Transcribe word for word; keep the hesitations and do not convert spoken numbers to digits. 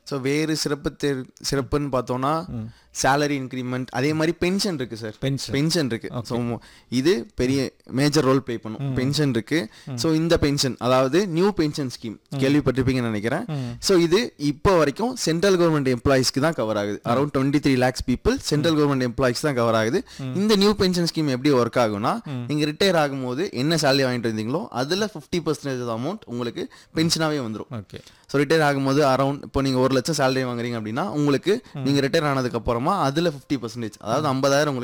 So வேறு சிறப்பு தேர் சிறப்புன்னு பார்த்தோன்னா சேலரி இன்க்ரிமெண்ட், அதே மாதிரி பென்ஷன் இருக்குது சார். பென்ஷன் பென்ஷன் இருக்குது. ஸோ இது பெரிய மேஜர் ரோல் ப்ளே பண்ணும். பென்ஷன் இருக்குது. ஸோ இந்த பென்ஷன் அதாவது நியூ பென்ஷன் ஸ்கீம் கேள்விப்பட்டிருப்பீங்கன்னு நினைக்கிறேன். ஸோ இது இப்போ வரைக்கும் சென்ட்ரல் கவர்மெண்ட் எம்ப்ளாயிஸ்க்கு தான் கவர் ஆகுது. Around twenty three lakhs people central government employees தான் கவர் ஆகுது. இந்த நியூ பென்ஷன் ஸ்கீம் எப்படி ஒர்க் ஆகும்னா, நீங்கள் ரிட்டையர் ஆகும்போது என்ன சேலரி வாங்கிட்டு இருந்தீங்களோ அதில் ஃபிஃப்டி பர்சன்டேஜ் அமௌண்ட் உங்களுக்கு பென்ஷனாகவே வந்துடும். ஓகே. ஸோ ரிட்டையர் ஆகும்போது அரௌண்ட் இப்போ நீங்கள் ஒரு லட்சம் சேலரி வாங்குறீங்க அப்படின்னா உங்களுக்கு நீங்கள் ரிட்டையர் ஆனதுக்கு அப்புறமா அதில் ஃபிஃப்டி பர்சன்டேஜ் அதாவது ஐம்பதாயிரம் உங்களுக்கு